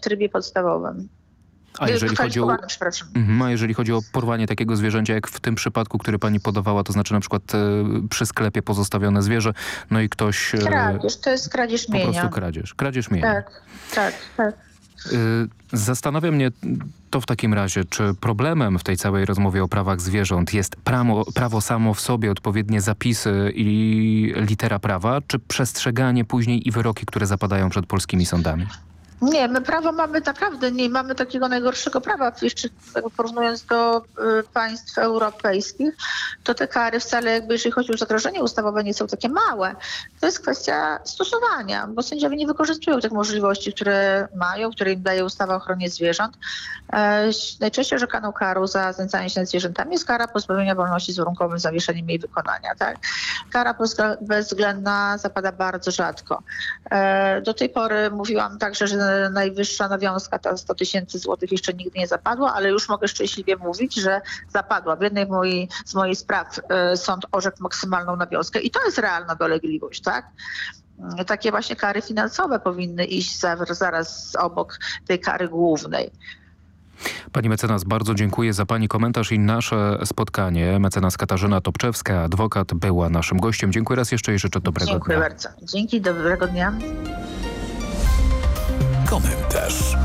trybie podstawowym. A jeżeli chodzi o porwanie takiego zwierzęcia, jak w tym przypadku, który pani podawała, to znaczy na przykład przy sklepie pozostawione zwierzę, no i ktoś... Kradzież, to jest kradzież mienia. Po prostu kradzież mienia. Tak. Zastanawia mnie to w takim razie, czy problemem w tej całej rozmowie o prawach zwierząt jest prawo samo w sobie, odpowiednie zapisy i litera prawa, czy przestrzeganie później i wyroki, które zapadają przed polskimi sądami? Nie, my prawo mamy naprawdę, nie mamy takiego najgorszego prawa. Jeszcze porównując do państw europejskich, to te kary wcale jeżeli chodzi o zagrożenie ustawowe, nie są takie małe. To jest kwestia stosowania, bo sędziowie nie wykorzystują tych możliwości, które mają, które im daje ustawa o ochronie zwierząt. Najczęściej orzekaną karą za znęcanie się nad zwierzętami jest kara pozbawienia wolności z warunkowym zawieszeniem jej wykonania. Tak? Kara bezwzględna zapada bardzo rzadko. Do tej pory mówiłam także, że najwyższa nawiązka, ta 100 000 złotych jeszcze nigdy nie zapadła, ale już mogę szczęśliwie mówić, że zapadła. W jednej z moich spraw sąd orzekł maksymalną nawiązkę i to jest realna dolegliwość, tak? Takie właśnie kary finansowe powinny iść zaraz obok tej kary głównej. Pani mecenas, bardzo dziękuję za pani komentarz i nasze spotkanie. Mecenas Katarzyna Topczewska, adwokat, była naszym gościem. Dziękuję raz jeszcze i życzę dobrego dnia. Dziękuję bardzo. Dzięki, dobrego dnia. Komentarz.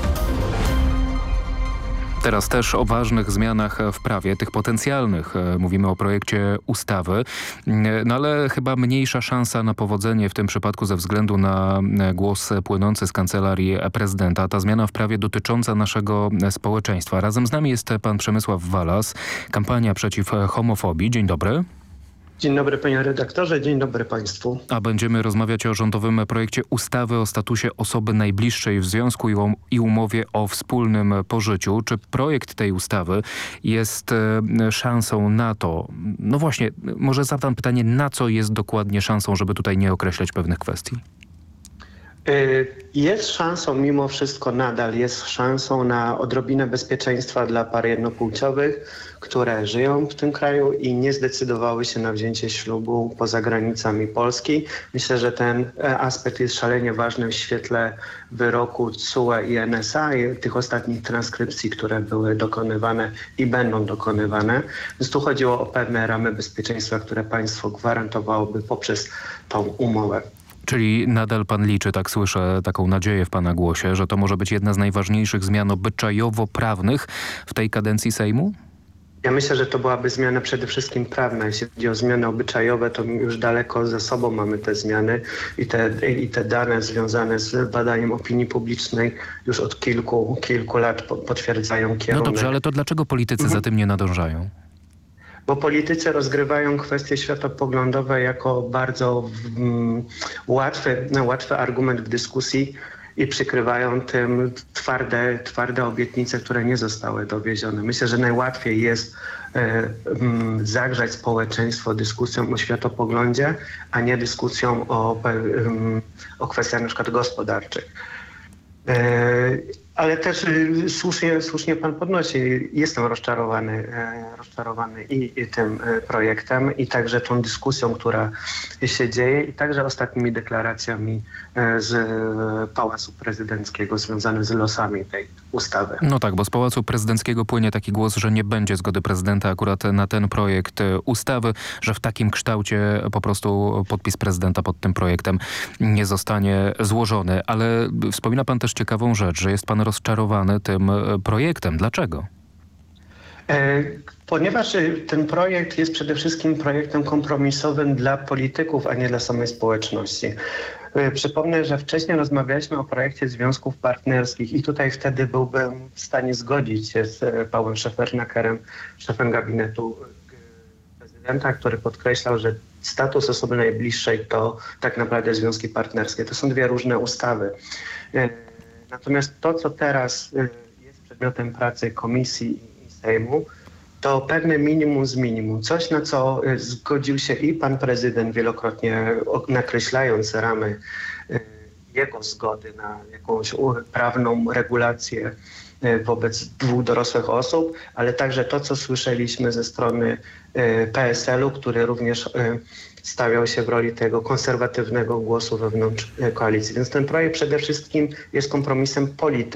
Teraz też o ważnych zmianach w prawie, tych potencjalnych. Mówimy o projekcie ustawy, no ale chyba mniejsza szansa na powodzenie w tym przypadku ze względu na głos płynący z kancelarii prezydenta. Ta zmiana w prawie dotycząca naszego społeczeństwa. Razem z nami jest pan Przemysław Walas, kampania przeciw homofobii. Dzień dobry. Dzień dobry panie redaktorze, dzień dobry państwu. A będziemy rozmawiać o rządowym projekcie ustawy o statusie osoby najbliższej w związku i umowie o wspólnym pożyciu. Czy projekt tej ustawy jest szansą na to? No właśnie, może zadam pytanie, na co jest dokładnie szansą, żeby tutaj nie określać pewnych kwestii? Jest szansą, mimo wszystko nadal jest szansą na odrobinę bezpieczeństwa dla par jednopłciowych, które żyją w tym kraju i nie zdecydowały się na wzięcie ślubu poza granicami Polski. Myślę, że ten aspekt jest szalenie ważny w świetle wyroku TSUE i NSA i tych ostatnich transkrypcji, które były dokonywane i będą dokonywane. Więc tu chodziło o pewne ramy bezpieczeństwa, które państwo gwarantowałoby poprzez tą umowę. Czyli nadal pan liczy, tak słyszę, taką nadzieję w pana głosie, że to może być jedna z najważniejszych zmian obyczajowo-prawnych w tej kadencji Sejmu? Ja myślę, że to byłaby zmiana przede wszystkim prawna. Jeśli chodzi o zmiany obyczajowe, to już daleko za sobą mamy te zmiany i te dane związane z badaniem opinii publicznej już od kilku lat potwierdzają kierunek. No dobrze, ale to dlaczego politycy za tym nie nadążają? Bo politycy kwestie światopoglądowe jako bardzo łatwy argument w dyskusji i przykrywają tym twarde obietnice, które nie zostały dowiezione. Myślę, że najłatwiej jest zagrzać społeczeństwo dyskusją o światopoglądzie, a nie dyskusją o kwestiach na przykład gospodarczych. Ale też słusznie pan podnosi, jestem rozczarowany i tym projektem i także tą dyskusją, która się dzieje i także ostatnimi deklaracjami z Pałacu Prezydenckiego związanych z losami tej ustawy. No tak, bo z Pałacu Prezydenckiego płynie taki głos, że nie będzie zgody prezydenta akurat na ten projekt ustawy, że w takim kształcie po prostu podpis prezydenta pod tym projektem nie zostanie złożony. Ale wspomina pan też ciekawą rzecz, że jest pan rozczarowany tym projektem. Dlaczego? Ponieważ ten projekt jest przede wszystkim projektem kompromisowym dla polityków, a nie dla samej społeczności. Przypomnę, że wcześniej rozmawialiśmy o projekcie związków partnerskich i tutaj wtedy byłbym w stanie zgodzić się z Pawłem Szefernakerem, szefem gabinetu prezydenta, który podkreślał, że status osoby najbliższej to tak naprawdę związki partnerskie. To są dwie różne ustawy. Natomiast to, co teraz jest przedmiotem pracy komisji i Sejmu, to pewne minimum z minimum. Coś, na co zgodził się i pan prezydent wielokrotnie nakreślając ramy jego zgody na jakąś prawną regulację wobec dwóch dorosłych osób, ale także to, co słyszeliśmy ze strony PSL-u, który również stawiał się w roli tego konserwatywnego głosu wewnątrz koalicji. Więc ten projekt przede wszystkim jest kompromisem politycznym.